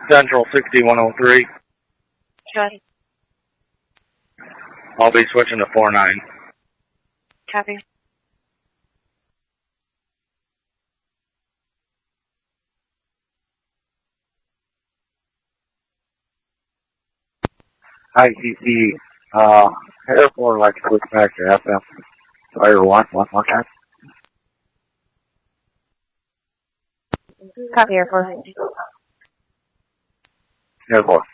Central 6103. Copy. I'll be switching to 49. Copy. Hi, CC. Airport, like to switch back to FM. Fire one more time. Copy, Airport. Airport.